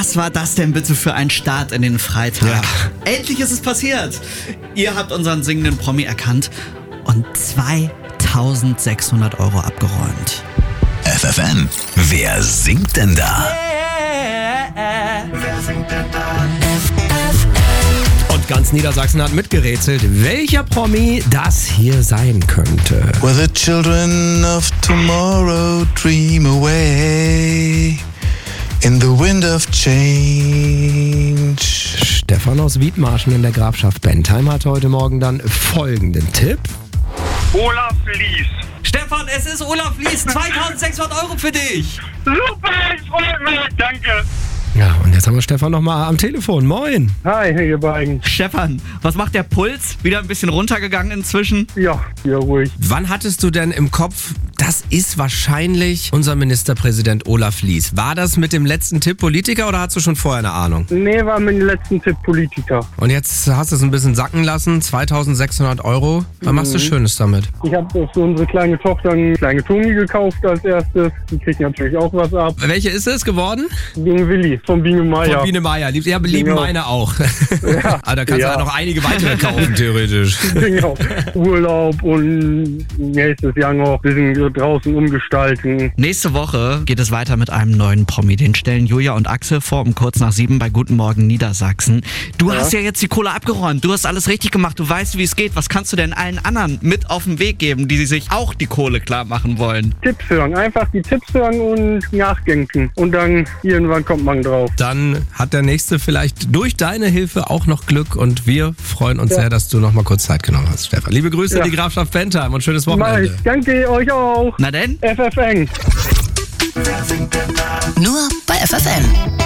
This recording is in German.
Was war das denn bitte für ein Start in den Freitag? Ja. Endlich ist es passiert. Ihr habt unseren singenden Promi erkannt und 2.600 € abgeräumt. FFN, wer singt denn da? Wer singt denn da? Und ganz Niedersachsen hat mitgerätselt, welcher Promi das hier sein könnte. Where the children of tomorrow dream away in the wind of change. Stefan aus Wiedmarschen in der Grafschaft Bentheim hat heute Morgen dann folgenden Tipp. Olaf Lies. Stefan, es ist Olaf Lies. 2.600 € für dich. Super, ich freue mich. Danke. Ja, und jetzt haben wir Stefan nochmal am Telefon. Moin. Hi, ihr beiden. Stefan, was macht der Puls? Wieder ein bisschen runtergegangen inzwischen? Ja, ruhig. Wann hattest du denn im Kopf, das ist wahrscheinlich unser Ministerpräsident Olaf Lies? War das mit dem letzten Tipp Politiker oder hattest du schon vorher eine Ahnung? Nee, war mit dem letzten Tipp Politiker. Und jetzt hast du es ein bisschen sacken lassen, 2.600 €. Was machst du Schönes damit? Ich habe für unsere kleine Tochter eine kleine Toni gekauft als erstes. Die kriegt natürlich auch was ab. Welche ist es geworden? Gegen Willi von Biene Meier. Von Biene Meier. Ja, lieben Genau. meine auch. Ja. Aber da kannst du ja noch einige weitere kaufen, theoretisch. Genau. Urlaub und nächstes Jahr noch ein bisschen draußen umgestalten. Nächste Woche geht es weiter mit einem neuen Promi. Den stellen Julia und Axel vor um kurz nach 7 bei Guten Morgen Niedersachsen. Du hast ja jetzt die Kohle abgeräumt. Du hast alles richtig gemacht. Du weißt, wie es geht. Was kannst du denn allen anderen mit auf den Weg geben, die sich auch die Kohle klar machen wollen? Tipps hören. Einfach die Tipps hören und nachdenken. Und dann irgendwann kommt man drauf. Dann hat der Nächste vielleicht durch deine Hilfe auch noch Glück und wir freuen uns sehr, dass du noch mal kurz Zeit genommen hast, Stefan. Liebe Grüße in die Grafschaft Bentheim und schönes Wochenende. Danke euch auch. Na denn? FFN. Nur bei FFN.